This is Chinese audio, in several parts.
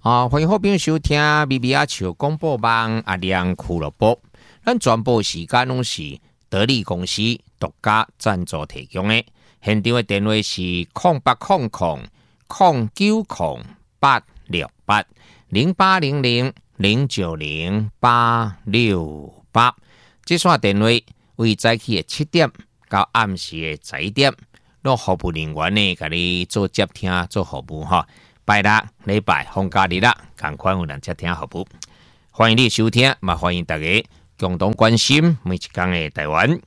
欢迎好朋友收听咪咪阿笑广播网阿亮俱乐部。咱全部时间拢是得力公司独家赞助提供的。现场的电话是0800-860-090-868。这线电话为早起的7点到暗时的11点，让服务人员呢给你做接听做服务哈。拜六、礼拜、放假日啦，赶快有人接听服务。欢迎你收听，嘛欢迎大家共同关心每一天的台湾。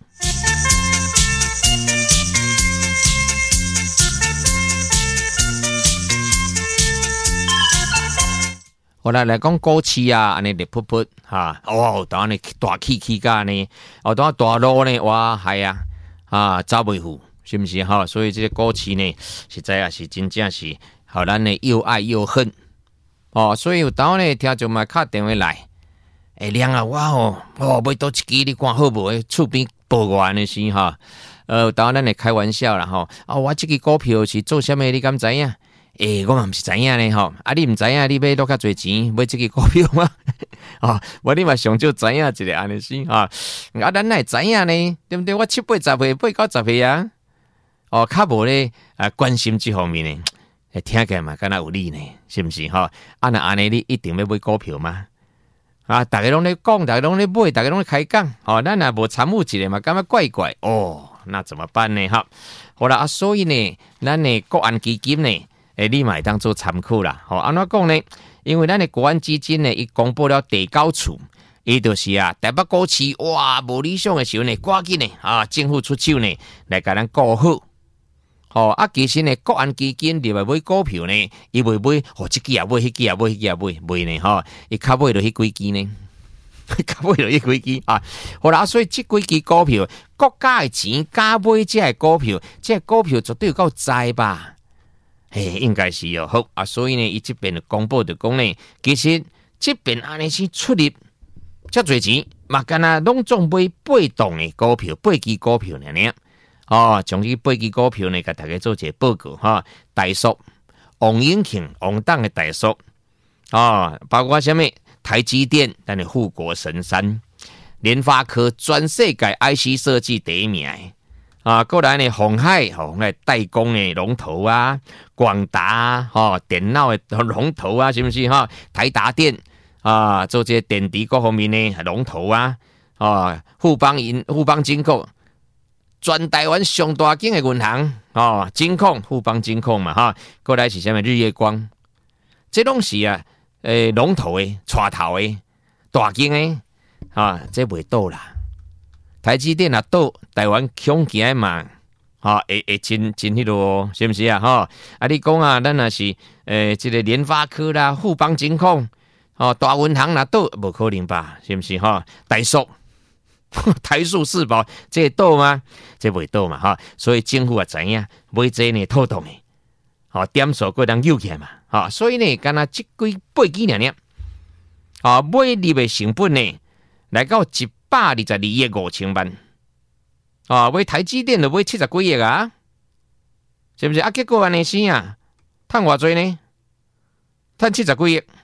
我来讲股市啊，安尼热扑扑哈，当然大起价呢，当大路呢，哇系走袂赴，是不是哈？所以这个股市呢，实在也是真正是。好，咱呢又爱又恨所以有当呢听众嘛打电话来，亮啊，我买多一支你看好无？厝边报我安尼是哈，当然咱来开玩笑啦吼，我这个股票是做啥物？你敢知影？我嘛毋是知影呢吼，你毋知影，你买多较侪钱买这个股票吗？我你嘛上少知影一个安尼是哈，咱会知影呢，对不对？我7、8、10岁、8、9、10岁啊，较无咧关心这方面呢。听起来嘛，敢若有理呢，是不是哈？那安尼你一定要买股票吗？大家拢咧讲，大家拢咧买，大家拢咧开讲，咱若无参与一下嘛，感觉怪怪那怎么办呢？哈，好啦，所以呢，咱的国安基金呢，你嘛会当做参考啦。安怎讲呢？因为咱的国安基金呢，伊公布了第9次，伊就是台北股市无理想的时候呢，赶紧呢政府出手呢，来甲咱顾好。其实呢，国安基金入来买股票呢，伊袂买，这支也买，迄支也买，迄支也买呢，伊较买着迄几支呢，较买着迄几支好啦，所以这几支股票，国家的钱加买这个股票，这个股票绝对有够栽吧？应该是好所以呢，伊这边公布就讲呢，其实这边安尼是出入遮侪钱，嘛干那拢总买被动的股票，8支股票呢。从这8支股票呢，给大家做一个报告大叔、王永庆、王党的大叔包括什么台积电，咱的护国神山，联发科全世界 IC 设计第一名过来呢，鸿海代工的龙头广达电脑的龙头是不是台达电做这电池各方面的龙头富邦金控。全台湾上大间的银行金控、富邦金控嘛过来是啥物日月光，这拢是龙头的、带头的、大间的这袂倒啦。台积电倒，台湾恐惊嘛会真迄落，是不是你讲咱若是这个联发科啦、富邦金控大银行倒，无可能吧？是不是大叔。台塑四宝这倒吗？这袂倒嘛所以政府也知影买这呢套动的点数个人诱起嘛所以呢，干那这几8支尔买入的成本呢，来到122亿5千万买台积电就买70几亿是不是结果安尼是赚偌济呢？赚70几亿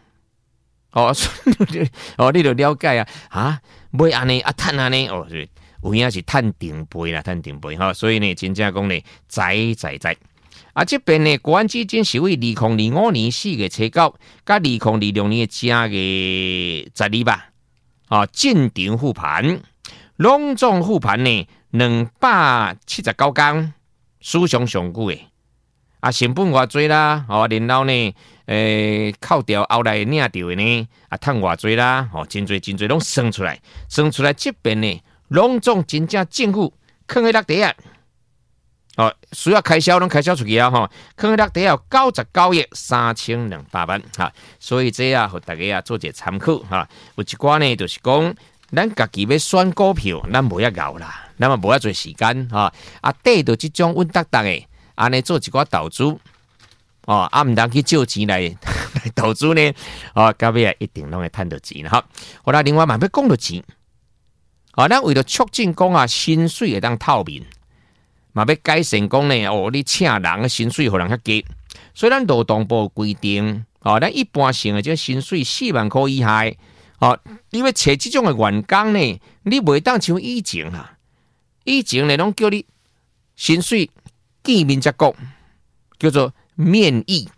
你就了解买安尼赚安尼有影是赚定倍啦，赚定倍所以呢，真正讲呢，在这边呢，国安基金是为2025年4月初9，甲2026年正月12吧进场复盘，拢总复盘呢279天，史上上久的成本偌济啦然后呢扣掉后来领到的呢赚偌济啦真侪拢算出来这边呢拢总真正政府囥喺落地需要开销拢开销出去囥喺落地99亿3200万所以这互大家做一个参考有一寡呢就是讲咱家己要选股票，咱无遐熬啦，咱嘛无遐多时间缀到这种稳当当的安尼做一寡投资毋通去借钱来投资呢到尾一定拢会赚到钱啦好啦，另外嘛要讲到钱咱为了促进讲薪水会当透明，嘛要改善讲呢你请人的薪水互人较低，所以咱劳动部规定哦，咱一般性的这薪水4万块以下，哦，你要找这种的员工呢，你袂当像以前啦，以前呢拢叫你薪水见面才讲，叫做面议，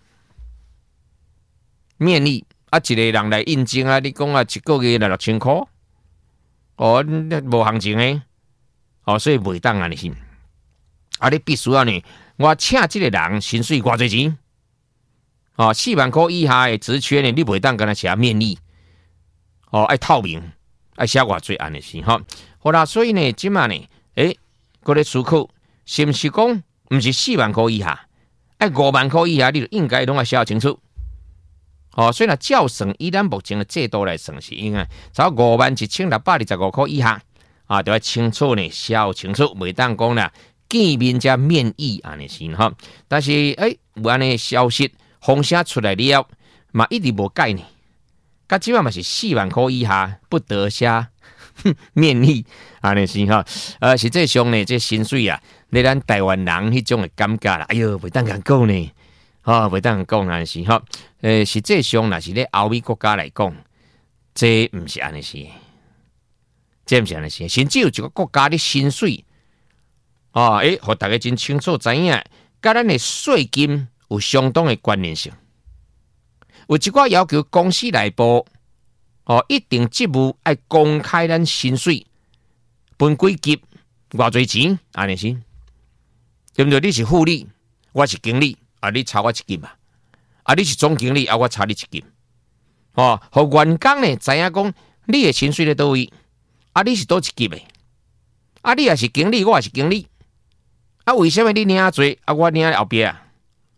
面议啊，一个人来应征啊，你讲啊，一个月来6000块，哦，无行情诶，哦，所以袂当安尼是，啊，你必须要呢，我请这个人薪水偌侪钱。哦，4万块以下的职缺呢，你袂当跟他写面议，哦，爱透明，爱写偌侪安尼是哈。好啦，所以呢，即嘛呢，搁咧思考，是毋是讲毋是4万块以下，爱5万块以下，你就应该拢要写清楚。哦，所以呢，照算以咱目前的制度来算是应该，只要51625块以下，啊，都要清楚呢，写清楚，袂当讲啦，见面加面议安尼是哈。但是有安尼消息。风声出来了，嘛一直无改呢。甲即摆嘛是4万块以下不得写面议，安尼是哈。实际上呢，这薪水啊，你咱台湾人迄种的感觉啦，哎哟，袂当咁讲呢，袂当咁讲安尼是哈。实际上若是咧欧美国家来讲，这毋是安尼是，这毋是安尼是，甚至有一个国家的薪水，互大家真清楚知影，甲咱的税金。有相当的关联性，有一寡要求公司内部，一定职务要公开咱薪水，分几级，偌侪钱，安尼是，对不对？你是副理，我是经理，你差我一级嘛，你是总经理，我差你一级，互员工呢知影讲，你的薪水在倒位，你是倒一级的，你也是经理，我也是经理，为什么你领侪，我领后壁啊？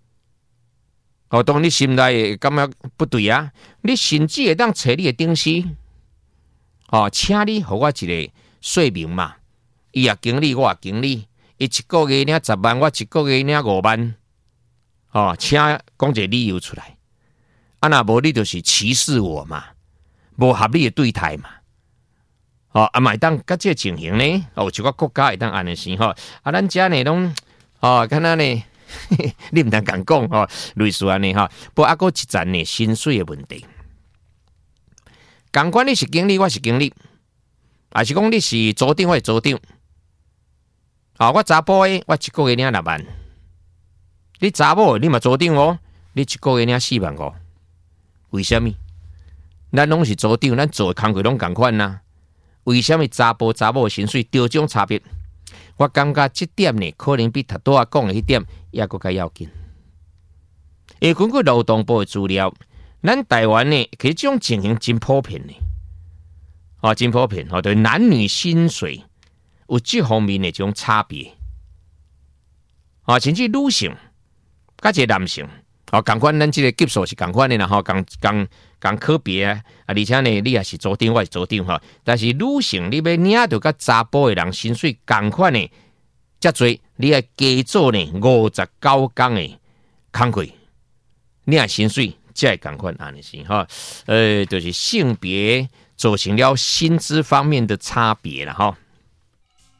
当你心内感觉不对啊，你甚至会当找你的顶司，请你互我一个说明嘛。伊也经理，我也经理，伊一个月领10万，我一个月领5万，请讲一个理由出来。若无你就是歧视我嘛，无合理的对待嘛。嘛会当甲这情形呢？有一个国家会当安尼是咱遮呢拢敢若呢。你唔通咁讲类似安尼不过还有一层呢薪水的问题。同款你是经理，我是经理，还是讲你是组长，我是组长。我查甫的，我一个月领6万；你查某的，你嘛组长哦，你一个月领4万5。为什么？咱拢是组长，咱做的工作拢同款呐。为什么查甫的薪水有种差别？我感觉这点呢，可能比头拄仔讲的迄点也更加要紧。因为根据劳动部的资料，咱台湾呢，其实这种情形真普遍呢。真普遍对男女薪水有这方面的这种差别。甚至女性甲一个男性，同款咱这个级数是同款的啦，同科别而且呢，你也是组长，我也是组长但是女性你要领到甲查甫的人薪水同款的，遮多你要加做呢59天的工课，你的薪水才会同款安尼是就是性别造成了薪资方面的差别啦